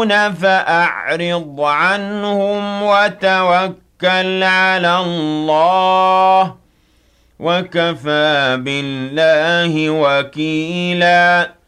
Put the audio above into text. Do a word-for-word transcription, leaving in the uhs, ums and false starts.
يَتَوَلَّوْنَ فَأَعْرِضْ عَنْهُمْ وَتَوَكَّلْ عَلَى اللَّهِ ۚ وَكَفَىٰ بِاللَّهِ وَكِيلًا